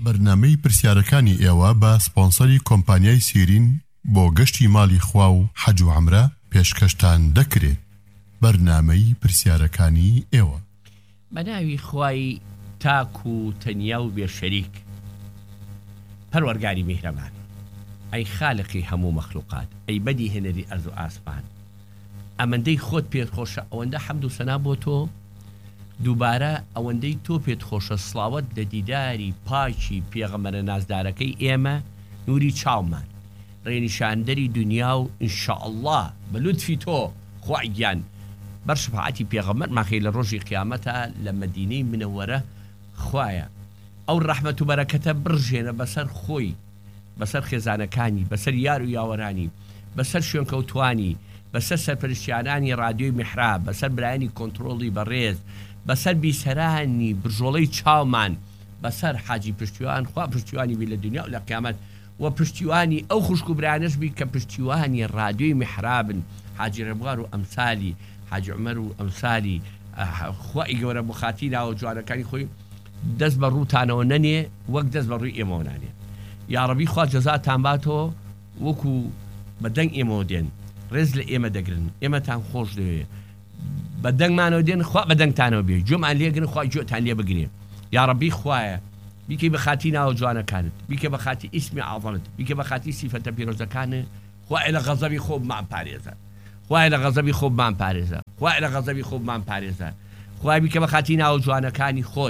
بەرنامەی پرسیارەکانی ئێوە بە سپۆنسەری کۆمپانیای سیرین بۆ گەشتی ماڵی خوا و حەج و عومرە پێشکەشتان دەکرێت. بەرنامەی پرسیارەکانی ئێوە بە ناوی خوای تاک و تەنیا و بێشەریک، پەروەرگاری میهرەبان، ئەی خالقی هەموو مەخلوقات، ئەی بەدی هێنەری ئەرز و ئاسمان، ئەمەندەی خۆت پێت خۆشە، ئەوەندە حەمد و سەنا بۆ تۆ، دووبارە ئەوەندەی تۆ پێت خۆشە، سڵاوەت لە دیداری پاکی پێغەمبەرە نازدارەکەی ئێمە، نوری چاومان، ڕێنیشاندەری دنیا و ئینشاءالله بە لوتفی تۆ خوای گیان بەر شفاعەتی پێغەمبەرمان خەی لە ڕۆژی قیامەتە لە مەدینەی منەوەرە. خوایە ئەو ڕەحمەت و بەرەکەتە بڕژێنە بەسەر خۆی، بەسەر خێزانەکانی، بەسەر یار و یاوەرانی، بەسەر شوێنکەوتوانی، بەسەر سەرپەرشتیانانی رادیۆی میحراب، بەسەر برایانی کۆنتڕۆڵی بەڕێز، بەسەر بیسەرانی برژۆڵەی چاومان، بەسەر حاجی پشتیوان، خوا پشتیوانی بی لە دنیا و لە قیامەت، و پشتیوانی ئەو خوشک و برایانەش بی کە پشتیوانی رادیۆی میحرابن، حاجی ڕێبوار و ئەمسالی، حاجی عومەر و ئەمسالی، خوای گەورە بۆ خاتی ناوە جوانەکانی خۆی دەست بە ڕووتانەوە نەنێ وەک دەست بە ڕووی ئێمەوە نانێ. یا ڕەبی خوا جەزاتان باتەوە، وەکو بەدەنگ ئێمەوە دێن، ڕێز لە ئێمە دەگرن، ئێمەتان خۆش دەوێ، بەدەنگمانەوە دێن، خوا بەدەنگتانەوە بێ، گوێمان لێگرن، خوا گوێتان لێ بگرێ. یا ڕەبی خوایە بیکەی بە خاتی ناوە جوانەکانت، بیکە بە خاتی ئیسمی عەظەمت، بیکە بە خاتی سیفەتە پیرۆزەکانت، خوای لە غەزەبی خۆ بمان پارێزە، خوای لە غەزەبی خۆ بمان پارێزە، خوای لە غەزەبی خۆ بمان پارێزە، خوای بیکە بە خاتی ناوە جوانەکانی خۆت،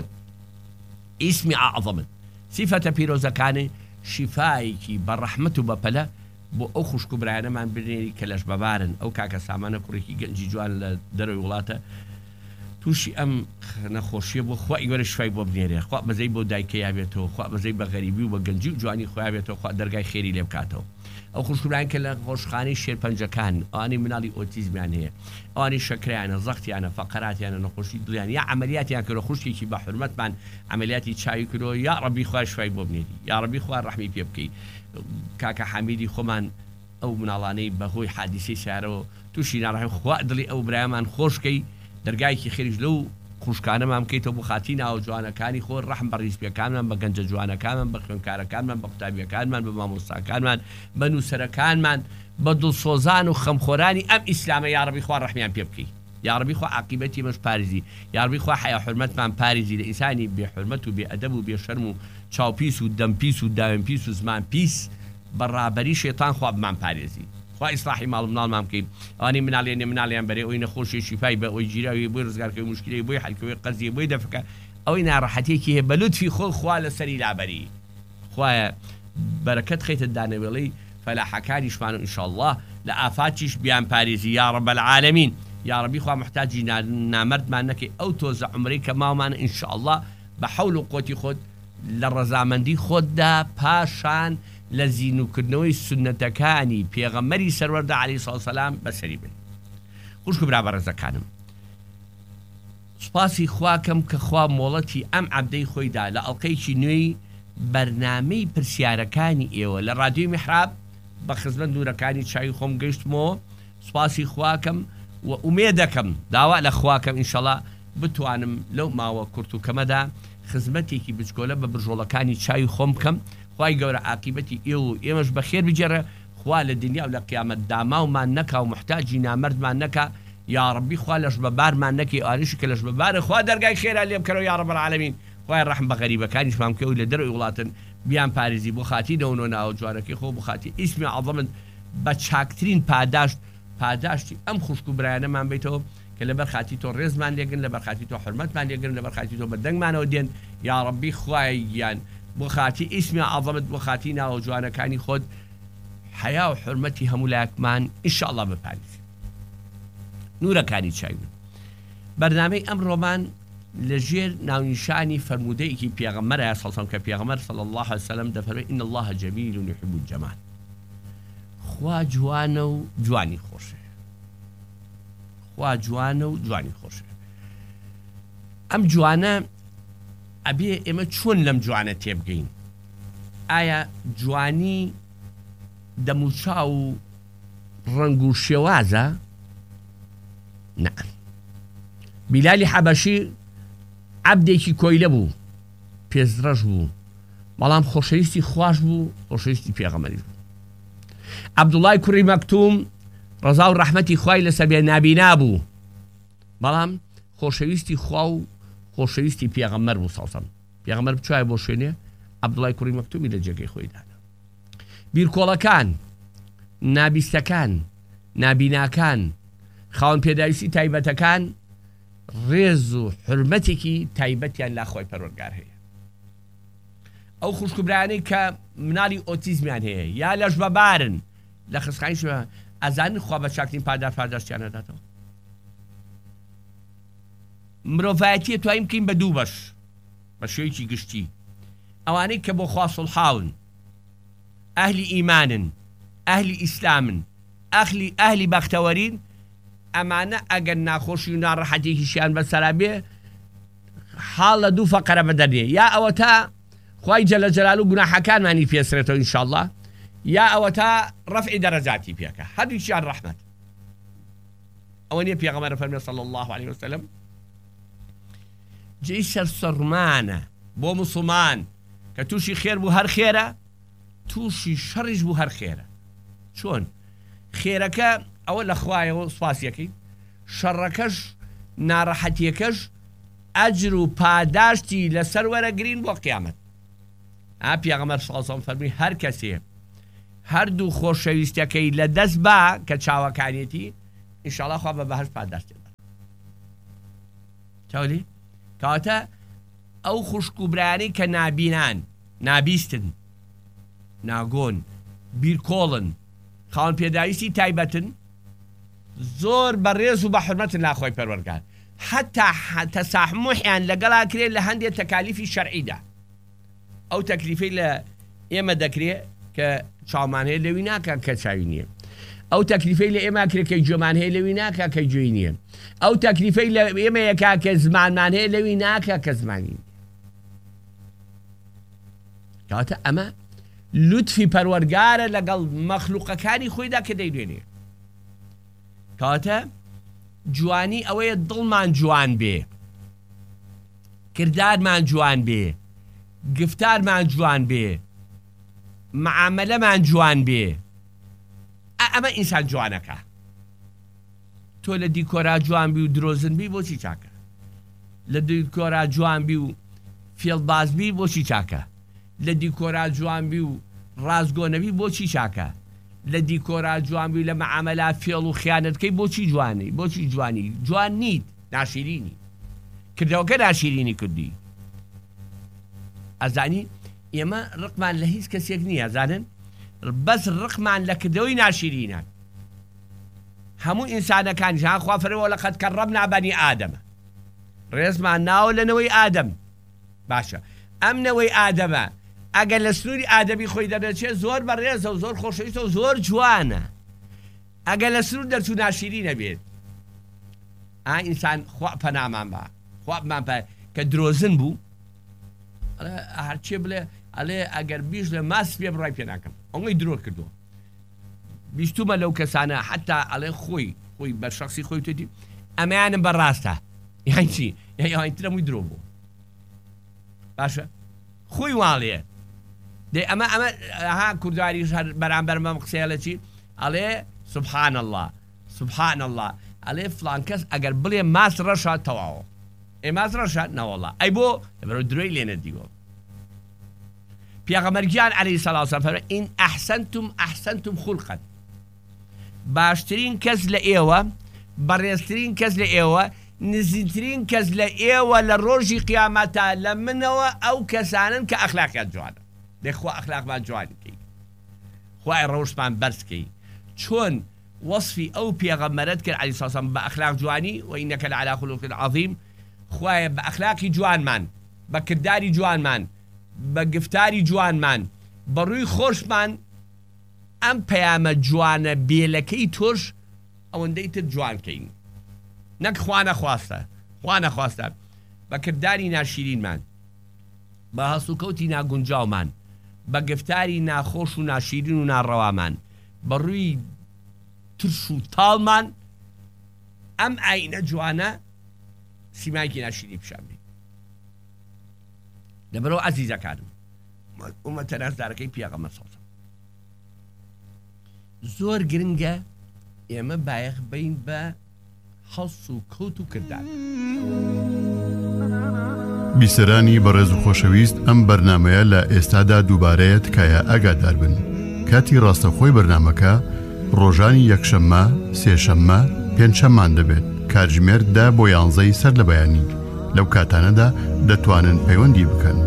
ئیسمی عەظەمت، سیفەتە پیرۆزەکانت، شیفایەکی بە ڕەحمەت و بەپەلە بۆ ئەو خوشک و برایانەمان بنێری کە لەش بەبارن، ئەو کاکە سامانە کوڕێکی گەنجی جوان لە دەرەوەی وڵاتە تووشی ئەم نەخۆشیە بۆ خوای گەورە شفای بۆ بنێرێ، خوا بەزەی بۆ دایکە یابێتەوە، خوا بەزەی بە غەریبی و بە گەنجی و جوانی خۆی یابێتەوە، خوا دەرگای خێری لێ بکاتەوە. ئەو خوشک و برایان کە لە خۆشخانەی شێرپەنجەکان، ئەوانی مناڵی ئۆتیزمیان هەیە، ئەوانی شەکرەیانە، زەختیانە، فەقەراتیانە، نەخۆشی دڵیان، یا عەمەلیاتیان کردۆ، خوشکێکی بە حورمەتمان عەمەلیاتی چاوی کردۆ، یا ڕەبی خوای شفای بۆ بنێری، یا ڕەبی خوا ڕەحمی پێ بکەی. کاکە حەمیدی خۆمان ئەو مناڵانەی بەهۆی حادیسەی سیارەوە تووشی ناڕەحەتی، خوا دڵی ئەو برایەمان خۆشکەی، دەرگایەکی خێریش لەو خوشکانەمان بکەیتەوە بۆ خاتی ناوە جوانەکانی خۆ، ڕەحم بە ڕیزپیەکانمان، بە گەنجە جوانەکانمان، بە خوێنکارەکانمان، بە قوتابیەکانمان، بە مامۆستاکانمان، بە نووسەرەکانمان، بە دڵسۆزان و خەمخۆرانی ئەم ئیسلامە، یا ڕەبی خوا ڕەحمیان پێ بکەی، یا ڕەبی خوا عاقیبەتی مەش پارێزی، یا ڕەبی خوا حیا حورمەتمان پارێزی، لە ئینسانی بێ حورمەت و بێ ئەدەب و بێ شەرم و چاوپیس و دەمپیس و داوێنپیس و زمان پیس بەڕابەری شێتان خوا بمان پارێزی، خوا ئیسلاحی ماڵ مناڵمان بکەین، ئەوانی مناڵیان بەرێ ئەوی نەخۆشی شیفای بە ئەوی جیراوی بۆی ڕزگارکەوی مشکلەی بۆی حەلکەوەی قەرزی بۆی دەفکە، ئەوەی ناڕەحەتێکی هەیە بە لوتفی خۆ خوا لەسەری لابەری، خوایە بەرەکەت خەیتە دانەوێڵەی فەلاحەکانیشمان و ئینشاءالله لە ئافاتیش بیان پارێزی، یا ڕەب العالەمین. یا ڕەبی خوا محتاجی نامەردمان نەکەی، ئەو تۆزە عومرەی کە ماومانە ئینشاءالله بە حەول و قوتی خۆت لە ڕەزامەندی خۆتدا پاشان لە زینوکردنەوەی سونەتەکانی پێغەمبەری سەروەردە عەلەیهی سەڵاتو وسەلام بەسەری بن. خوشک و برا بەڕێزەکانم، سوپاسی خواکەم کە خوا مۆڵەتی ئەم عەبدەی خۆیدا لە ئەڵقەیەکی نوێی بەرنامەی پرسیارەکانی ئێوە لە رادیۆی میحراب بە خزمەت نورەکانی چاوی خۆم گەیشتمەوە. سوپاسی خواکەم و ئومێد دەکەم، داوا لە خواکەم ئینشەڵا بتوانم لەو ماوە کورت و کەمەدا خزمەتێکی بچکۆلە بە برژۆڵەکانی چاوی خۆم بکەم، خوای گەورە عاقیبەتی ئێوە و ئێمەش بەخێر بجێڕە، خوا لە دنیا و لە قیامەت داماومان نەکا و محتاجی نامەردمان نەکا، یا ڕەبی خوا لەش بەبارمان نەکەی، ئاریشی کە لەش بەبارە خوا دەرگای خێرا لێ بکەرەوە، یا ڕەب العالەمین. خوای ڕەحم بە غەریبەکانیشمان بکەی و لە دەرەوەی وڵاتن بیان پارێزی بۆ خاتی نەوەنەوە ناوە جوانەکەی خۆ، بۆ خاتی ئیسمی عەظەمت، بە چاکترین پاداشتی ئەم خوشک و برایانەمان بیتەوە کە لەبەر خاتی تۆ ڕێزمان لێگرن، لەبەر خاتی تۆ حورمەتمان لێگرن، لەبەر خاتی تۆ بەدەنگمانەوە دێن، یا ڕەبی خوای گیان بۆ خاتی ئیسمی عەظەمت، بۆ خاتی ناوە جوانەکانی خۆت حیا و حورمەتی هەموو لایەکمان ئینشاءالله بپارێزی. نورەکانی چاوی بەرنامەی ئەمڕۆمان لەژێر ناونیشانی فەرموودەیەکی پێغەمبەرە سەڵسەڵام کە پێغەمبەر صلی الله علیه وسلم دەفەرمێ ئین الله جەمیل یحب الجەمال، خوا جوانە و جوانی خۆشە، خوا جوانە و جوانی خۆشە. ئەم جوانە ئەبێ ئێمە چۆن لەم جوانە تێبگەین؟ ئایا جوانی دەموچاو و ڕەنگ و شێوازە؟ نە. بیلالی حەبەشی عەبدێکی کۆیلە بوو، پێزدرەژ بوو، بەڵام خۆشەویستی خوش بوو خۆشەویستی پێغەمبەری بوو. عەبدوڵای کوڕی مەکتوم ڕەزا و ڕەحمەتی خوای لەسەر بێ نابینا بوو، بەڵام خۆشەویستی خوا و خۆشەویستی پێغەمبەر بوو سەڵسەم. پێغەمبەر بچوایە بۆ شوێنێ عەبدوڵای کوڕی مەکتومی لە جێگەی خۆی دانا. بیرکۆڵەکان، نابیستەکان، نابیناکان، خاوەن پێداویستی تایبەتەکان ڕێز و حرمەتێکی تایبەتیان لا خۆی پەروەردگار هەیە. ئەو خوشکبرانەی کە مناڵی ئۆتیزمیان هەیە یا لەش بەبارن لە خسخانی شوێ ئەزانن خوا بە چاکترین پاداشتیان دەداتەوە. مرۆڤایەتیە توانین بکەین بە دوو بەش بە شێوەیەکی گشتی. ئەوانەی کە بۆ خوا سڵحاون، ئەهلی ئیمانن، ئەهلی ئیسلامن، ئەهلی بەختەوەرین، ئەمانە ئەگەر ناخۆشی و ناڕەحەتێکیشیان بەسەرا بێ حاڵ لە دوو فەقەرە بەدەردێ، یا ئەوە تا خوای جەلە جەلال و گوناحەکانمانی پێسرێتەوە ئینشاءالله، یا ئەوە تا ڕەفعی دەرەجاتی پێکە، هەردووکیان ڕەحمەت. ئەوە نییە پێغەمبەر فەرمێ صلی الله عليه وسلم جێی سەرسەڕمانە بۆ موسڵمان کە تووشی خێر بوو هەر خێرە، تووشی شەڕیش بوو هەر خێرە. چۆن؟ خێرەکە ئەوە لە خوایەوە سوپاسیەکەی، شەڕەکەش ناڕەحەتیەکەش ئەجر و پاداشتی لەسەر وەرەگرین بۆ قیامەت. پێغەمبەر صلی الله علیه و سلم فەرمی هەر کەسێ هەردوو خۆشەویستەکەی لە دەست با کە چاوەکانیەتی ئینشاءالله خوا بە بەهەشت پاداشت دێت. چاولی؟ کەواتە ئەو خوشک و برانەی کە نابینان، نابیستن، ناگۆن، بیرکۆڵن، خاوەن پێداویستی تایبەتن، زۆر بەڕێز و بە حورمەتن لا خۆی پەروەردگار. حتا تەساحموحیان لەگەڵا کرێت لە هەندێک تەکالیفی شەرعیدا. ئەو تەکلیفەی لە ئێمە دەکرێت کە چاومان هەیە لەوی ناکە کە چاوی نییە. ئەو تەکلیفەی لە ئێمە کرێت کە گوێمان هەیە لەوی ناکە کە گوێی نییە. ئەو تەکلیفەی لە ئێمە یەکا کە زمانمان هەیە لەوی ناکە کە زمانی نییە. کەواتە ئەمە لوتفی پەروەردگارە لەگەڵ مەخلوقەکانی خۆیدا کە دەیدوێنێ. کەواتە جوانی ئەوەیە دڵمان جوان بێ، کردارمان جوان بێ، گفتارمان جوان بێ، معاملەمان جوان بێ. ئەمە ئینسان جوانەکە. تۆ لە دیکۆرا جوان بی و درۆزن بی بۆچی چاکە؟ لە دیکۆرا جوان بی و فێڵباز بی بۆچی چاکە؟ لە دیکۆرا جوان بی و ڕازگۆنەبی بۆچی چاکە؟ لە دیکۆرا جوان بی و لە معاملە فێڵ و خیانەتکەی بۆچی جوانی؟ بۆچی جوانی؟ جوان نیت، ناشیرینی. کردەوەکە ناشیرینی کردی. ئەزانی ئێمە ڕقمان لە هیچ کەسێک نییە، زانن بەس ڕقمان لە کردەوەی ناشیرینە. هەموو ئینسانەکان ژان خوا فەرمووە لەقەد کەڕەمنا بەنی ئادەمە، ڕێزمان ناوە لە نەوەی ئادەم. باشە ئەم نەوەی ئادەمە ئەگەر لە سنووری ئادەمی خۆی دەدەچێت زۆر بەڕێزە و زۆر خۆشەویستە و زۆر جوانە. ئەگەر لە سنوور دەرچوو ناشیرینە بێت، ئینسان خوا پەنامان بە، خوا بمان پە کە درۆزن بوو هەرچێ بڵێ ئەڵێ ئەگەر بیش لە ماس پێ بڕای پێ ناکەم، ئەوەی درۆ کردووە. بیستومە لەو کەسانە حتا ئەڵێ خۆی بە شخصی خۆی توێتی ئەمەیانم بەڕاستە، یان چی؟ یانترە مووی درۆ بوو. باشە خۆی واڵێ دێ ئەمە ها کوردواریش هەر بەرامبەر مەم قسەیە چی ئەڵێ سوبحان الله سوبحان الله، ئەڵێ فڵان کەس ئەگەر بڵێ ماس ڕەشە تەواوە، ماس ڕەشە نەوەڵا ئەی بۆ لەبەرەوە درۆی لێنە دیوە. پێغەمبەرگیان عەلەیهی سەڵات و سەلام فەرمووی ئین ئەحسەنتم خولقەن، باشترین کەس لە ئێوە، بەڕێزترین کەس لە ئێوە، نزیکترین کەس لە ئێوە لە ڕۆژی قیامەتە لە منەوە ئەو کەسانن کە ئەخلاقیان جوانە. دەیخوا ئەخلاقمان جوان بکەی، خوای ڕەوشمان بەرز بکەی. چۆن وەصفی ئەو پێغەمبەرت کرد عەلەیهی سەڵات و سەلام بە ئەخلاق جوانی، وئینەکە لەعەلا خولوق عەظیم. خوایە بە ئەخلاقی جوانمان، بە کردداری جوانمان، بە گفتاری جوانمان، بە ڕووی خۆشمان ئەم پەیامە جوانە بێلەکەی تۆش ئەوەندەی تر جوانکەین. نەک خوا نەخواستە بە کردداری ناشیرینمان، بە هەسوکەوتی ناگونجاومان، بە گفتاری ناخۆش و ناشیرین و ناڕەوامان، بە ڕووی ترش و تاڵمان ئەم ئاینە جوانە سیمایکی ناشیری پیشان بێت. لەبەرەوە عەزیزەکانم ومە تەناسدارەکەی پیاغەمبەر سەڵسەڵام زۆر گرنگە ئێمە بایەخ بین بە هەڵس و کەوت و کردار. بیسەرانی بەڕێز و خۆشەویست ئەم بەرنمەیە لە ئێستادا دووبارەیە تکایە ئاگادار بن. کاتی ڕاستەخۆی بەرنمەکە ڕۆژانی یەکشەممە، سێشەممە، پێنجشەممان دەبێت. کاتژمێر 10 بۆ 11 سەر لە بەیانی. لەو کاتانەدا دەتوانن پەیوەندی بکەن.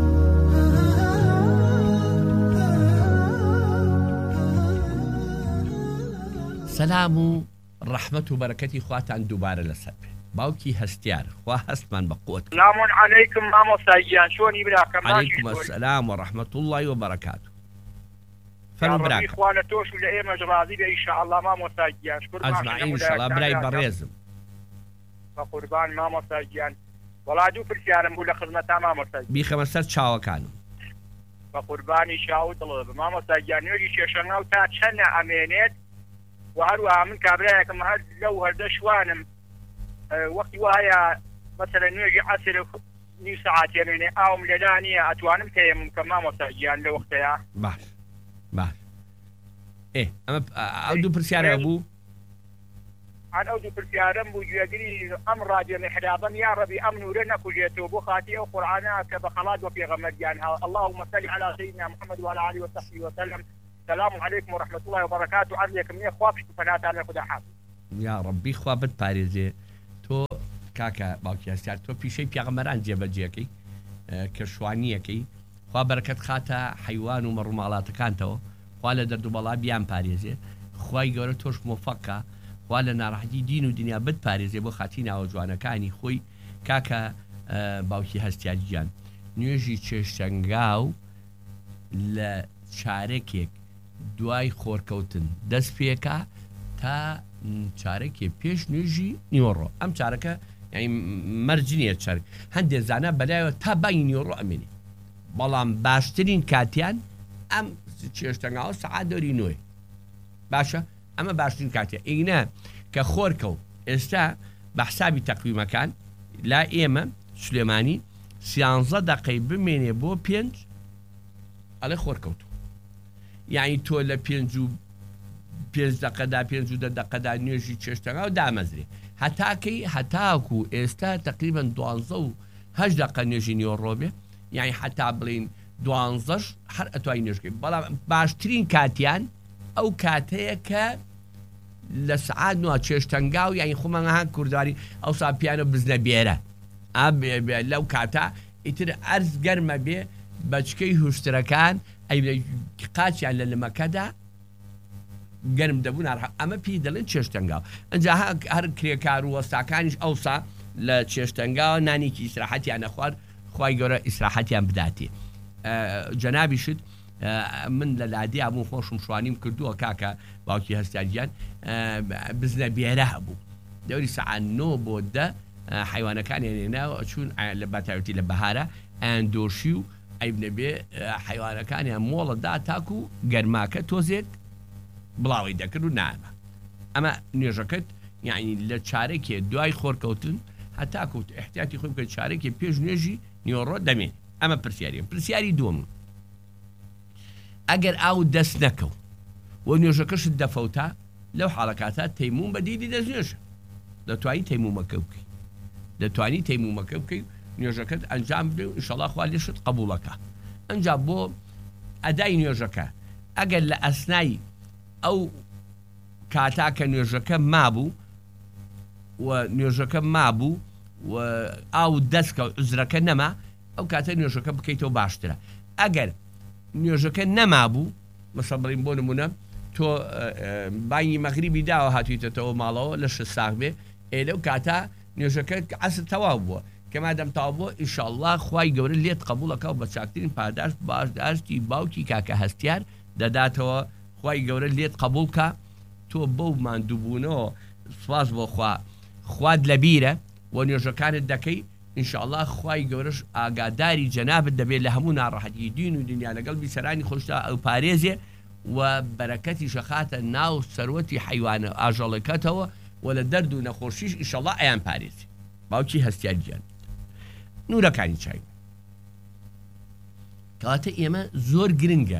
سەلام و ڕەحمەت و بەرەکەتی خواتان دووبارە لەسەر بێت. باوکی هەستیار خوا هەستمان بە قووت. سلام عەلەیکم مامۆستاگیان چۆنی براکەم؟ عەلەیکم السلام و ڕەحمەت الله و بەرەکاتو. فەرموو براکەم. خوا لە تۆش و لە ئێمەش ڕازی بێ ئینشاءالله مامۆستاگیان. ئەجمەعین ئینشاءالله برای بەڕێزم. بە قوربان مامۆستاگیان. وەڵا دوو پرسیارم بوو لە خزمەتا مامۆستاگیان. بیخەمە سەر چاوەکانم. بە قوربانی چاو دڵ مامۆستاگیان نوێژی چێشەنگاو تا چەندە ئەمێنێت و هەروەها من کابرایەکم هەر لەو هەردە شوانم وەختی وایە مەسەلەن نوێژی عەسر نیو سەعات ئەمێنێ ئاوم لەلا نییە ئەتوانم تێم کە مامۆستاگیان لە وەختەیە. باش باش ئەمە ئەو دوو پرسیارە بوو. عن ئەو دوو پرسیارم بوو گوێگری ئەم ڕادیۆ محرابەم یا ڕەبی ئەم نورە نەکوژێتەوە بۆ خاتی ئەو قورئانە کە بە خەڵات وە پێغەمبەریان اللهم صل على سيدنا محمد وعلى آله وصحبه وسلم. السلام عليكم ورحمة الله وبركاته. عرض من إخوة في فناتان خدا حافظ. يا ربي خوا بتپارێزێ تۆ کاکە باوکی هەستیار تۆ پیشەی پیاغەمبەران جێبەجێەکەی کە شوانیەکەی خوا بەرەکەت خاتە حیوان و مەڕووماڵاتەکانتەوە خوا لە دەردوبەڵا بیان پارێزێ خوای گەورە تۆش مۆفەقە خوا لە ناڕەحەتی دین و دنیا بتپارێزێ بۆ خاتی ناوە جوانەکانی خۆی. کاکە باوکی هەستیار گیان نوێژی چێشتەنگاو لە چارەکێک دوای خۆرکەوتن دەست پێکە تا چارەکێ پێش نوێژی نیوەڕۆ. ئەم چارەکە یعنی مەرجنیە چارک هەندێک زانە بەلایەوە تا بانگی نیوەڕۆ ئەمێنێ بەڵام باشترین کاتیان ئەم چێشتەنگاوە سەعات دەوری نوێ باشە. ئەمە باشترین کاتیە ئینە کە خۆرکەوت ئێستا بە حسابی تەقویمەکان لا ئێمە سلێمانی 13 دقەی بمێنێ بۆ 5 ئەڵێ خۆرکەوت یعنی تۆ لە 5 دقەدا 5 دقەدا نوێژی چێشتەنگاو دامەزرێ هەتاکو ئێستا تقریبا 12 دقە نوێژی نیوەڕۆ بێ یعنی هەتا بڵین 12 هەر ئەتوانی نوێژکەی. بەڵام باشترین کاتیان ئەو کاتەیە کە لە سعات نوە چێشتەنگاو یعنی خۆمانها کوردواری ئەو ساپیانە بزنە بێرە لەو کاتە ئیتر ئەرز گەرمە بێ بەچکەی هوشترەکان قاچیان لە لمەکەدا گەرم دەبوون ئەمە پێی دەڵێن چێشتەنگاو. ئەنجا هەر کرێکار و وەستاکانیش ئەوسا لە چێشتەنگاوە نانێکی ئیسراحەتیان نەخوارد خوای گەورە ئیسراحەتیان بداتێ. جەنابیشت من لە لادی هەموو خۆشم شوانیم کردووە کاکە باوکی هەستیارگیان بزنە بێرە هەبوو دەوری سەعات 9 بۆ 10 حیوانەکانیان هێناوە چوون لە بەتایبەتی لە بەهارە ئەندۆشی و ئەیبنە بێ حیوانەکانیان مۆڵەدا تاکو و گەرماکە تۆزێک بڵاوی دەکرد و نامە. ئەمە نوێژەکەت یعنی لە چارێکێ دوای خۆرکەوتن هەتاکەوت احتیاتی خۆی بکەیت چارێکی پێش نوێژی نیوەڕۆ دەمێن. ئەمە پرسیاری دووەم ئەگەر ئاو دەست نەکەو و نوێژەکەشت دەفەوتا لەو حاڵەکاتە تەیموم بە دیدی دەستنوێژە دەتوانی تەیمومەکە بکەیت نوێژەکەت ئەنجام بدە و ئینشەڵڵا خوا لێشت قبوڵەکە. ئەنجا بۆ ئەدای نوێژەکە ئەگەر لە ئەسنای ئەو کاتا کە نوێژەکە مابوو و ئاو دەستکە عزرەکە نەما ئەو کاتە نوێژەکە بکەیتەوە باشترە. ئەگەر نوێژەکە نەمابوو مەسەڵ بڵین بۆ نمونە تۆ بانگی مەغریبی داوە هاتوویتەوە ماڵەوە لە 6 ساغ بێ لەو کاتە نوێژەکە عەسر تەواو بووە کە مادەم تەواو بووە ئینشەڵڵا خوای گەورە لێت قبوڵەکە و بە چاکترین پاداش باشداشتی باوکی کاکە هەستیار دەداتەوە. خوای گەورە لێت قبوڵکە تۆ بەو ماندووبوونەوە سواز بۆ خواد لە بیرە و نوێژەکانت دەکەی ئینشاءالله خوای گەورەش ئاگاداری جەنابت دەبێت لە هەموو ناڕەحەتی دین و دنیا لەگەڵ بیسەرانی خۆشتا ئەو پارێزێ و بەرەکەتی شەخاتە ناو سەروەتی حیوانە ئاژەڵەکەتەوە و لە دەرد و نەخۆشیش ئینشاءالله ئەیان پارێزێ. باوکی هەستیارگیان نورەکانی چای کەواتە ئێمە زۆر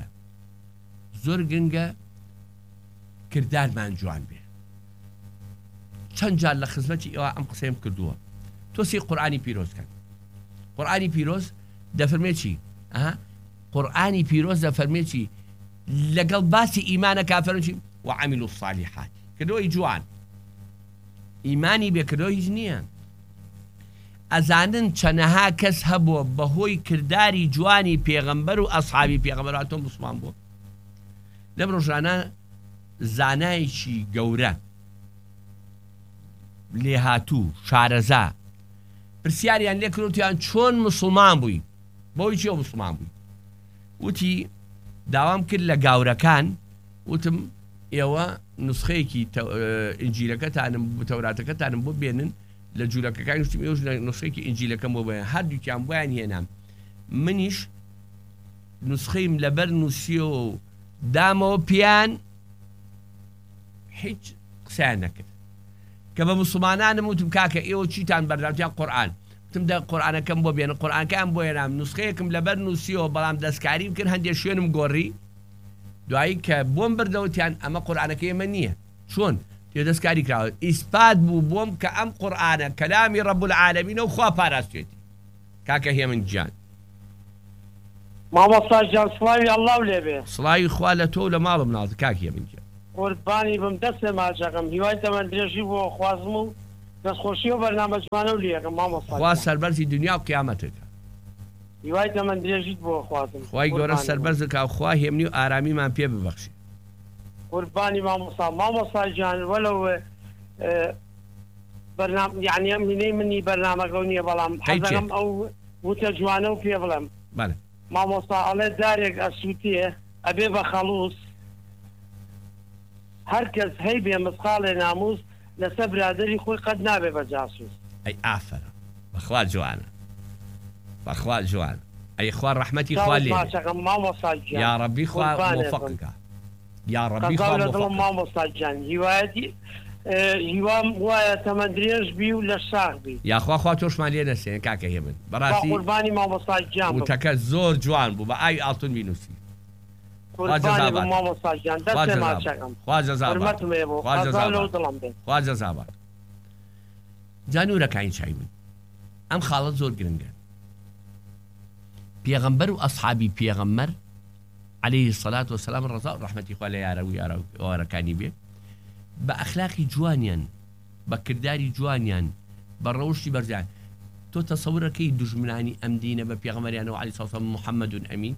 گرنگە کردارمان جوان بێ. چەند جار لە خزمەتی ئێوە ئەم قسەیم کردووە تۆسی قورئانی پیرۆزکەن. قورئانی پیرۆز دەفەرمێ چی؟ قورئانی پیرۆز دەفەرمێ چی؟ لەگەڵ باسی ئیمانە کافرن چی؟ وعملوا الصالحات کردەوەی جوان ئیمانی بێکردەوە هیچ نییە. ئەزانن چەنەها کەس هەبووە بەهۆی کرداری جوانی پێغەمبەر و ئەسحابی پێغەمبەر هاتۆ موسڵمان بووە. لەم ڕۆژانە زانایەکی گەورە لێهاتوو شارەزا پرسیاریان لێ کردوتیان چۆن موسڵمان بووی؟ بەوەی چیەوە موسڵمان بووی؟ وتی داوام کرد لە گاورەکان وتم ئێوە نسخەیەکی ئینجیلەکەتانم تەوراتەکەتانم بۆ بێنن لە جوولەکەکان وتم ئێوەش نسخەیەکی ئینجیلەکەم بۆ بێنن. هەردووکیان بۆیان هێنام. منیش نسخەیم لەبەر نووسیەوە و دامەوە پیان هیچ قسەیان نەکرد کە بە موسڵمانانم وتم کاکە ئێوە چیتان بەرداوتیان قورئان وتم دە قورئانەکەم بۆ بێنن قورئانەکەیان بۆ هێنام نسخەیەکم لەبەر نووسیەوە بەڵام دەستکاریم کرد هەندێک شوێنم گۆڕی دوایی کە بۆم بردەوتیان ئەمە قورئانەکە ئێمە نییە. چۆن؟ تێ دەستکاری کراوە ئیسپات بوو بۆم کە ئەم قورئانە کەلامی ڕەب العالەمینە و خوا پاراستوێتی. کاکە هێمن گیان مامۆستا گیان سڵاوی ئەڵڵاو لێ بێ. سڵاوی خوا لە تۆ لە ماڵم ناڵ کاک هێمن گیان قوربانی بم دەستێ ماچەکەم هیوای تەمەن درێژی بۆ خوازم و دەستخۆشی و بەرنامەجوانە و لێەکەم مامۆستا خوا سەربەرزی دنیا و قیامەتەکە. هیوای تەمەن درێژیت بۆ خوازم. خوای گەورە سەربەرزە کا خوا هێمنی و ئارامیمان پێ ببەخشی. قوربانی مامۆستا گیان وەلەو یعنی ئەم هینەی منی بەرنامەکە نییە بەڵام حەزەکەم ئەو وتە جوانە و پێ بڵێم. مامۆستا ئەڵێ دارێک ئەسووتیە ئەبێ بە خەڵووس هەر کەس هەی بێ مسقاڵێ ناموس لەسەر برادری خۆی قەت نابێ بە جاسووس. ئەی ئافرە بەخوا جوانە بەخوا جوانە ئەی خوا ڕەحمەتی خوا لێ مامۆستا گیان یا ڕەبی خوا موفقکە یا ڕەبی خوا موفق مامۆستا گیان هیوایەتی هیوام وایە تەمەن درێژ بی و لە شاخ بی یاخوا تۆشمان لێ نەسێن کاکە هێمن بەڕاستی قوربانی مامۆستا گیان وتەکە زۆر جوان بوو بە ئاوی ئاڵتون بینوسی. قوربانی مامۆستا گیان دەستێ ماچەکەم خوا جەزابات خوا جەزابات. جانوورەکانی چای من ئەم خاڵەت زۆر گرنگە. پێغەمبەر و ئەسحابی پێغەمبەر عەلەیهی سەڵات وەسەلام ڕەزا و ڕەحمەتی خوا لە یارە و یاوارەکانی بێ بە ئەخلاقی جوانیان بە کردداری جوانیان بە ڕەوشی بەرزیان. تۆ تەسەورەکەی دوژمنانی ئەم دینە بە پێغەمبەریانەوە عەلەیهی سەڵات وسەلام محەممەدون ئەمین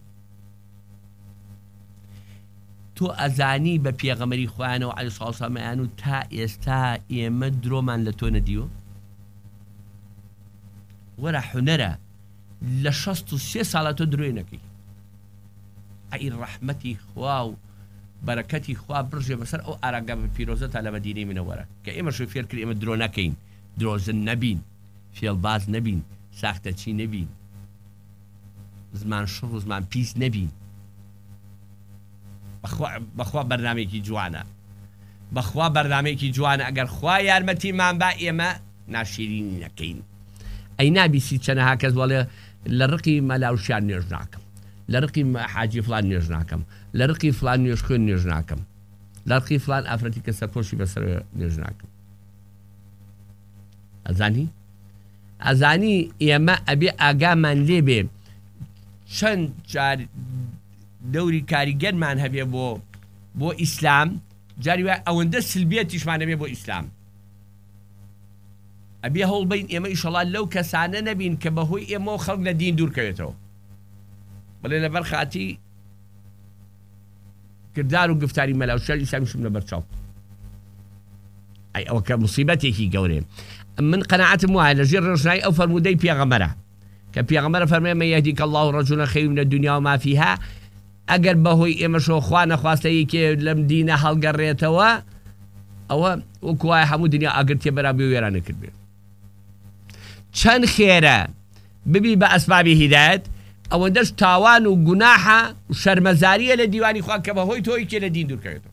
تۆ ئەزانی بە پێغەمبەری خۆیانەوە عەلەیهی سەڵات وسەلام و تا ئێستا ئێمە درۆمان لە تۆ نەدیوە؟ وەرە حونەرە لە 63 ساڵە تۆ درۆی نەکەی. ئەی ڕەحمەتی خوا و بەرەکەتی خوا بڕژێ بەسەر ئەو ئاراگا بە پیرۆزە تا لە مەدینەی منەوەرە کە ئێمە شوی فێر کرد ئێمە درۆ نەکەین درۆزن نەبین فێڵباز نەبین ساختەچی نەبین زمان شڕ و زمان پیس نەبین. بەخوا بەرنامێکی جوانە بەخوا بەرنامێکی جوانە ئەگەر خوا یارمەتیمان با ئێمە ناشیرینی نەکەین. ئەی نابیسی چەنەها کەس وەڵێ لە ڕقی مەلاوشیان نوێژ ناکەم لە ڕقی حاجی فلان نوێژ ناکەم لە ڕقی فلان نوێژ خوێن نوێژ ناکەم لە ڕقی فلان ئافرەتی کە سەرپۆشی بەسەر نوێژ ناکەم. ئەزانی ئێمە ئەبێ ئاگامان لێ بێ چەند جار دەوری کاریگەرمان هەبێ بۆ ئیسلام جاری وای ئەوەندە سلبیەتیشمان هەبێ بۆ ئیسلام. ئەبێ هەوڵبین ئێمە ئیشەڵا لەو کەسانە نەبین کە بەهۆی ئێمە و خەڵک لە دین دوورکەوێتەوە. بەڵێ لەبەر خاتی کردار و گفتاری مەلاوشال ئیسلامیشم لەبەر چاو. ئەی ئەوە کە موسیبەتێکی گەورەیە. من قەناعەتم وایە لەژێر ڕێژنایی ئەو فەرموودەی پێغەمبەرە کە پێغەمبەرە فەرمێ مەن یەهدیک الله ڕەجولا خەیرٌ مینە دونیا وما فیها. ئەگەر بەهۆی ئێمەشەوە خوا نەخواستە یەکێ لەم دینە هەڵگەڕێتەوە ئەوە وەکو وایە هەموو دنیا ئەگەر تێبەرا بێ و وێرانە کرد بێ. چەند خێرە ببی بە ئەسبابی هیدایەت ئەوەندەش تاوان و گوناحە و شەرمەزاریە لە دیوانی خوا کە بەهۆی تۆی کێ لە دین دوورکەوێتەوە.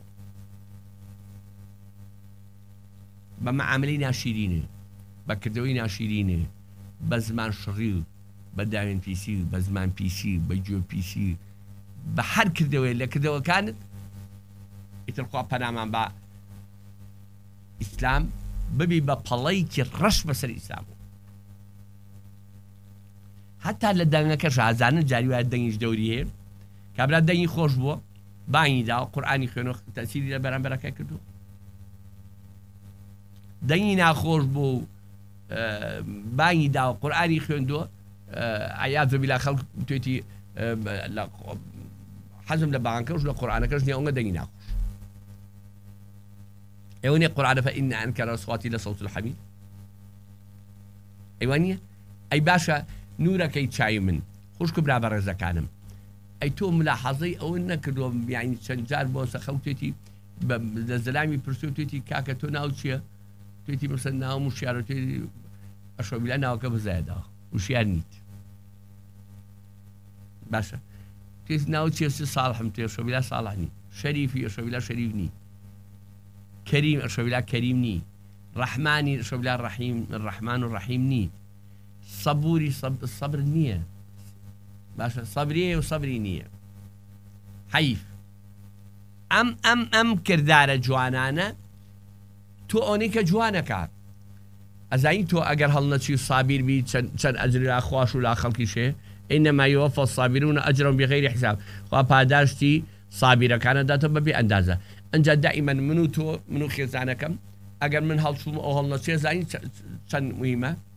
بە مەعاملەی ناشیرینێ بە کردەوەی ناشیرینێ بە زمان شڕی و بە داوێن پیسی بە زمان پیسی بە گوێ پیسی بە هەر کردەوەی لە کردەوەکانت ئیتر خوا پەنامان بە ئیسلام ببی بە پەڵەیکی ڕەش بەسەر ئیسلام هەتا لە دەنگەکەش ئازانن جاری وایە دەنگیش دەوری هەیە کابرا دەنگی خۆش بووە بانگی داوە قورئانی خوێنەوە تەسیری لە بەرامبەرەکە کردووە دەنگی ناخۆش بوو بانگی داوە قورئانی خوێندووە ئایات بلا خەڵک توێتی حەزم لە بانگەکەش لە قورئانەکەش نییە ئەوەنگە دەنگی ناخۆش ئێوە نیە قورئانە فەئین ئەنکەرە ئەصواتی لەصوت الحەمید ئەیوە نییە ئەی باشە نورەکەی چای من خوشک برا بە ڕێزەکانم ئەی تۆ ملاحەزەی ئەوە نەکردووە یعنی چەند جار بۆ سەخەو توێتی لە زەلامی پرسیۆ توێتی کاکە تۆ ناو چییە توێتی مەسەن ناو وشیارە توێتی ئەشۆبیلا ناوەکە بزایەداوە وشیار نیت باشە توێتی ناو چییە سی ساڵحم توێ ئەشۆبیلا ساڵح نی شەریفی ئەشۆبیلا شەریف نی کەریم ئەشۆبیلا کەریم نی ڕەحمانی ئەشۆبیلا ڕەحمان و ڕەحیم نی سەبووری سەبر نییە باشە سەبریە و سەبری نییە حەیف ئەم کردارە جوانانە تۆ ئەوەی کە جوانەکات ئەزانی تۆ ئەگەر هەڵنەچی و سابیر بی چەند ئەجر لا خوش و لا خەڵکیشێ ئینەما یوەفە الصابرون ئەجرهم بغەیری حساب خوا پاداشتی سابیرەکانە داتە بەبێ ئەندازە ئەنجا دائیمەن من و تۆ من و خێزانەکەم ئەگەر من هەڵچووم ئەو هەڵنەچێ زانی چەند موهیمە